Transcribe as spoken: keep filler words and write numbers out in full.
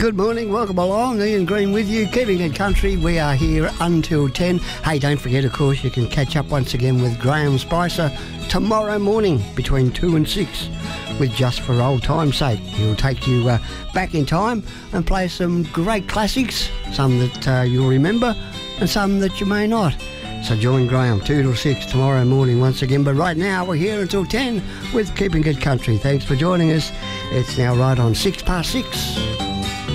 Good morning, welcome along. Ian Green with you, keeping it country. We are here until ten. Hey, don't forget, of course, you can catch up once again with Graham Spicer tomorrow morning between two and six with Just for Old Time's Sake. He'll take you uh, back in time and play some great classics, some that uh, you'll remember and some that you may not. So join Graham two till six tomorrow morning once again. But right now we're here until ten with Keeping It Country. Thanks for joining us. It's now right on six past six.